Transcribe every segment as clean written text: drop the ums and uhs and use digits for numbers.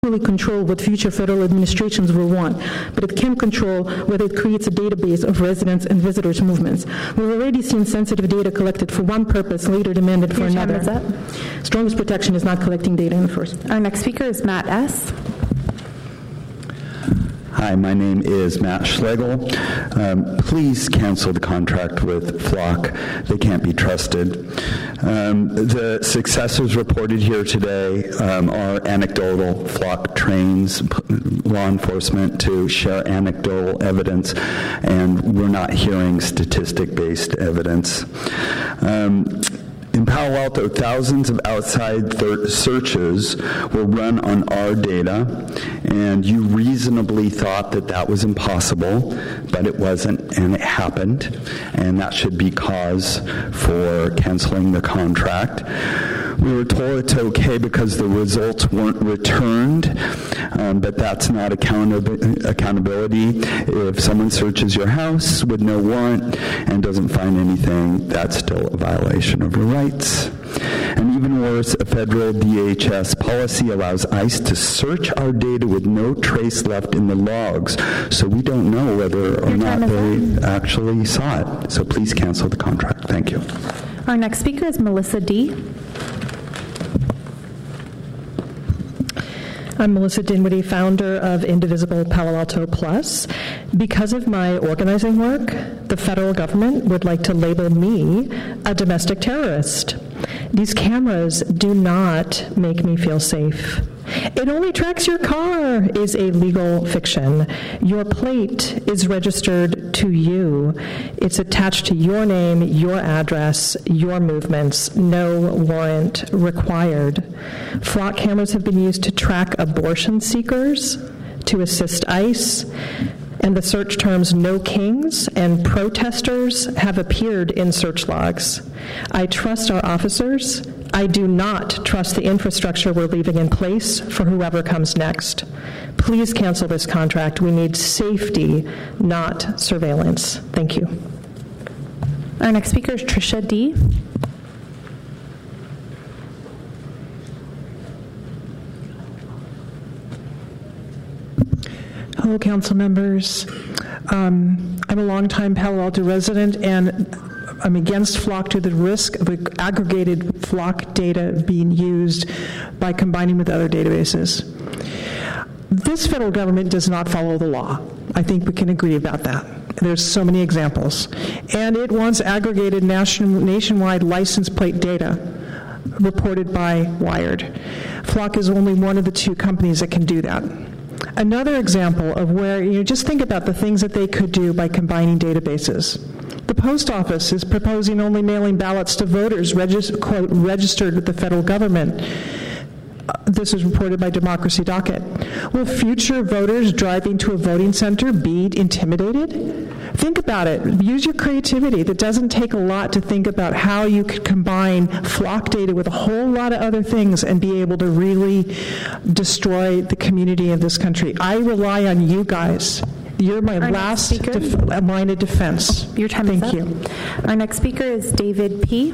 really control what future federal administrations will want, but it can control whether it creates a database of residents and visitors' movements. We've already seen sensitive data collected for one purpose, later demanded for another. Your time is up. Strongest protection is not collecting data in the first. Our next speaker is Matt S. Hi, my name is Matt Schlegel. Please cancel the contract with Flock. They can't be trusted. The successes reported here today are anecdotal. Flock trains law enforcement to share anecdotal evidence, and we're not hearing statistic-based evidence. In Palo Alto, thousands of outside searches were run on our data, and you reasonably thought that that was impossible, but it wasn't, and it happened, and that should be cause for canceling the contract. We were told it's okay because the results weren't returned, but that's not accountability. If someone searches your house with no warrant and doesn't find anything, that's still a violation of your rights. And even worse, a federal DHS policy allows ICE to search our data with no trace left in the logs, so we don't know whether or not they actually saw it. So please cancel the contract. Thank you. Our next speaker is Melissa D. I'm Melissa Dinwiddie, founder of Indivisible Palo Alto Plus. Because of my organizing work, the federal government would like to label me a domestic terrorist. These cameras do not make me feel safe. It only tracks your car is a legal fiction. Your plate is registered to you. It's attached to your name, your address, your movements. No warrant required. Flock cameras have been used to track abortion seekers, to assist ICE, and the search terms "no kings" and "protesters" have appeared in search logs. I trust our officers. I do not trust the infrastructure we're leaving in place for whoever comes next. Please cancel this contract. We need safety, not surveillance. Thank you. Our next speaker is Tricia D. Hello, council members. I'm a longtime Palo Alto resident, and I'm against Flock to the risk of aggregated Flock data being used by combining with other databases. This federal government does not follow the law. I think we can agree about that. There's so many examples. And it wants aggregated nationwide license plate data reported by Wired. Flock is only one of the two companies that can do that. Another example of where, just think about the things that they could do by combining databases. The post office is proposing only mailing ballots to voters quote, registered with the federal government. This is reported by Democracy Docket. Will future voters driving to a voting center be intimidated? Think about it. Use your creativity. That doesn't take a lot to think about how you could combine Flock data with a whole lot of other things and be able to really destroy the community of this country. I rely on you guys. You're my last line of defense. Your time is up. Thank you. Our next speaker is David P.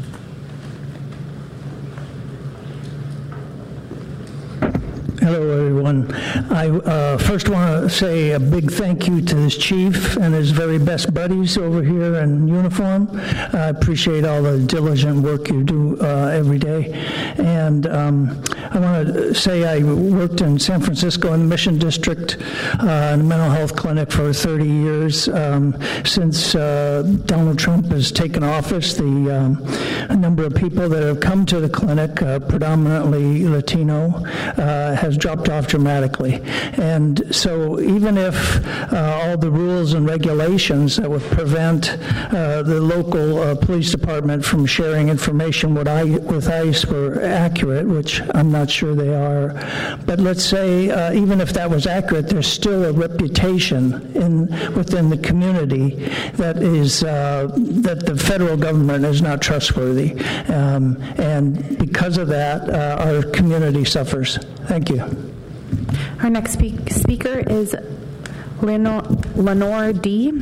Hello, everyone. I first want to say a big thank you to this chief and his very best buddies over here in uniform. I appreciate all the diligent work you do every day. And I want to say I worked in San Francisco in the Mission District in a mental health clinic for 30 years. Since Donald Trump has taken office, the number of people that have come to the clinic, predominantly Latino, has dropped off dramatically. And so even if all the rules and regulations that would prevent the local police department from sharing information with ICE were accurate, which I'm not sure they are, but let's say even if that was accurate, there's still a reputation within the community that is that the federal government is not trustworthy. And because of that, our community suffers. Thank you. Our next speaker is Lenore D.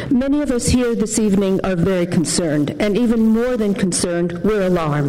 Many of us here this evening are very concerned, and even more than concerned, we're alarmed.